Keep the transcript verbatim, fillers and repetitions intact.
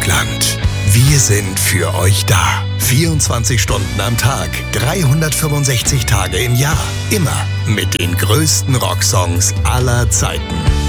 Rockland. Wir sind für euch da. vierundzwanzig Stunden am Tag, dreihundertfünfundsechzig Tage im Jahr. Immer mit den größten Rocksongs aller Zeiten.